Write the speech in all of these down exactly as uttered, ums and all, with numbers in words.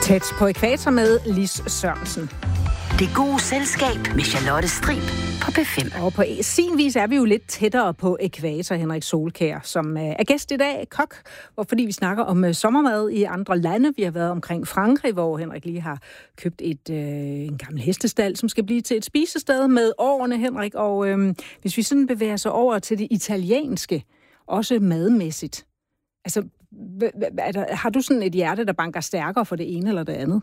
Tæt på ækvator med Lis Sørensen. Det gode selskab med Charlotte Strib på P fem. Og på sin vis er vi jo lidt tættere på ækvator, Henrik Solkjær, som er gæst i dag, kok, og fordi vi snakker om sommermad i andre lande. Vi har været omkring Frankrig, hvor Henrik lige har købt et, øh, en gammel hestestald, som skal blive til et spisested med årene, Henrik. Og øh, hvis vi sådan bevæger sig over til det italienske, også madmæssigt, altså, er der, har du sådan et hjerte, der banker stærkere for det ene eller det andet?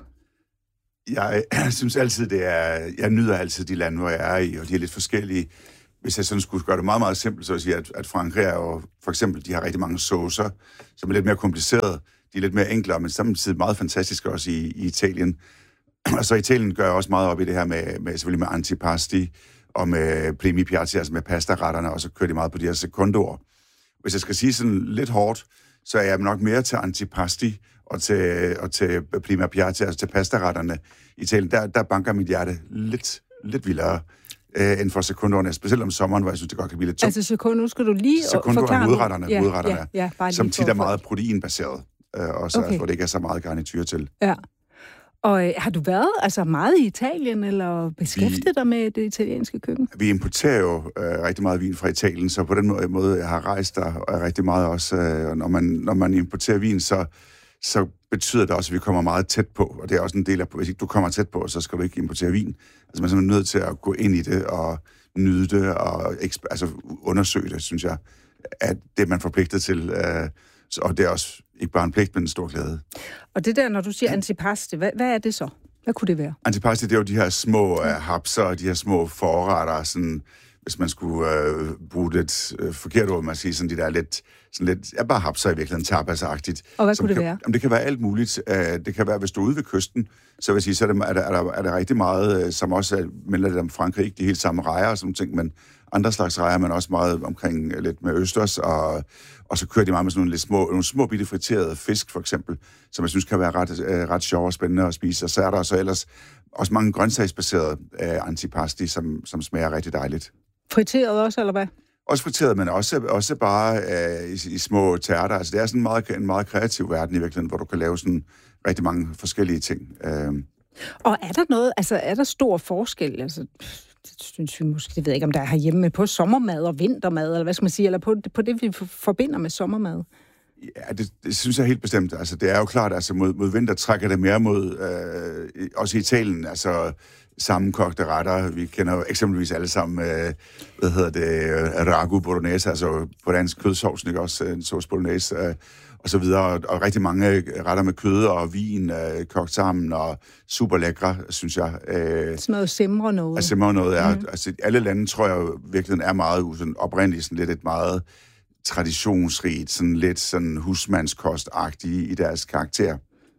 Jeg, jeg synes altid, det er... Jeg nyder altid de lande, hvor jeg er i, og de er lidt forskellige. Hvis jeg sådan skulle gøre det meget, meget simpelt, så vil jeg sige, at, at Frankrig er jo... For eksempel, de har rigtig mange saucer, som er lidt mere komplicerede. De er lidt mere enklere, men samtidig meget fantastiske også i, i Italien. Og så Italien gør også meget op i det her med, med selvfølgelig med antipasti og med primi piatti, altså med pastaretterne, og så kører de meget på de her secondoer. Hvis jeg skal sige sådan lidt hårdt, så er jeg nok mere til antipasti og til, og til prima piatti, altså til pastaretterne i Italien. Der, der banker mit hjerte lidt, lidt vildere øh, end for sekunderne, specielt om sommeren, hvor jeg synes, det godt kan blive lidt tungt. Altså sekund, nu skal du lige forklare nu. Hovedretterne, ja, hovedretterne ja, ja, som tit er meget proteinbaseret, øh, og så, okay. Hvor det ikke er så meget garnityr til. Ja. Og øh, har du været altså meget i Italien, eller beskæftiget vi, dig med det italienske køkken? Vi importerer jo øh, rigtig meget vin fra Italien, så på den måde, måde jeg har rejst der rigtig meget også. Øh, når, man, når man importerer vin, så, så betyder det også, at vi kommer meget tæt på. Og det er også en del af, hvis ikke du kommer tæt på, så skal du ikke importere vin. Altså man er simpelthen nødt til at gå ind i det og nyde det og eksp- altså, undersøge det, synes jeg, at det man er forpligtet til. Øh, og det er også ikke bare en pligt, men en stor glæde. Og det der, når du siger antipasti, hvad, hvad er det så? Hvad kunne det være? Antipasti, det er jo de her små uh, hapser, de her små forretter, sådan, hvis man skulle uh, bruge det uh, forkert ord, man siger, sådan de der lidt, sådan lidt, ja, bare hapser i virkeligheden, tapasagtigt. Og hvad kunne det kan, være? Jamen, det kan være alt muligt. Uh, det kan være, hvis du er ude ved kysten, så vil jeg sige, så er, det, er, der, er, der, er der rigtig meget, uh, som også er, minder lidt om Frankrig, ikke de helt samme rejer og sådan ting, men andre slags rejer, men også meget omkring lidt med østers, og, og så kører de meget med sådan nogle lidt små, nogle små bitte friterede fisk, for eksempel, som jeg synes kan være ret, øh, ret sjov og spændende at spise. Og så er der så ellers også mange grøntsagsbaserede øh, antipasti, som, som smager rigtig dejligt. Friteret også, eller hvad? Også friteret, men også, også bare øh, i, i små tærter. Altså det er sådan en meget, en meget kreativ verden i virkeligheden, hvor du kan lave sådan rigtig mange forskellige ting. Øh. Og er der noget, altså er der stor forskel, altså... Det synes vi måske, det ved jeg ikke, om der er herhjemme, på sommermad og vintermad, eller hvad skal man sige, eller på, på det, vi forbinder med sommermad? Ja, det, det synes jeg helt bestemt. Altså, det er jo klart, altså mod, mod vinter trækker det mere mod, øh, også i Italien, altså sammenkogte retter. Vi kender jo eksempelvis alle sammen, øh, hvad hedder det, ragu bolognese, altså på dansk kødsovsen, ikke også, en sauce bolognese, øh, og så videre, og, og rigtig mange retter med kød og vin øh, kogt sammen, og super lækre, synes jeg. Øh, sådan noget simre noget. Altså simre noget, ja. Mm. Altså, alle lande, tror jeg jo virkelig er meget sådan, oprindeligt sådan lidt et meget traditionsrigt, sådan lidt sådan husmandskostagtige i deres karakter.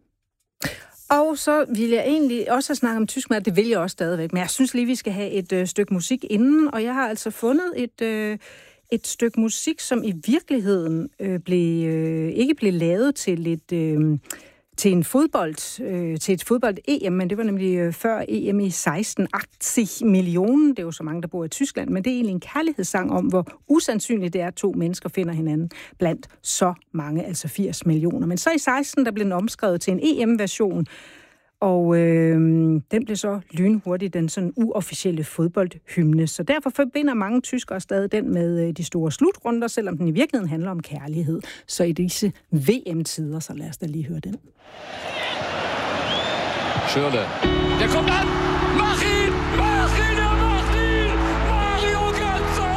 Og så vil jeg egentlig også have snakket om tysk mad, det vil jeg også stadigvæk, men jeg synes lige, vi skal have et øh, stykke musik inden, og jeg har altså fundet et... Øh, Et stykke musik, som i virkeligheden øh, blev, øh, ikke blev lavet til et øh, til en fodbold, øh, til et fodbold-E M, men det var nemlig øh, før E M i seksten, firs millioner. Det er jo så mange, der bor i Tyskland, men det er egentlig en kærlighedssang om, hvor usandsynligt det er, at to mennesker finder hinanden blandt så mange, altså firs millioner. Men så i seksten, der blev den omskrevet til en E M-version, og øh, den blev så lynhurtigt den sådan uofficielle fodboldhymne. Så derfor forbinder mange tyskere stadig den med de store slutrunder, selvom den i virkeligheden handler om kærlighed. Så i disse V M-tider, så lad os da lige høre den. Schürrle. Der kommt an! Mach ihn! Mach ihn! Er macht ihn! Mario Götze!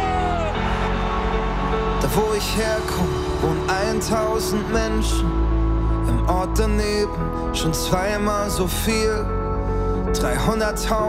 Da wo ich herkomme, wohnen tausend Menschen. Im Ort daneben schon zweimal so viel. dreihunderttausend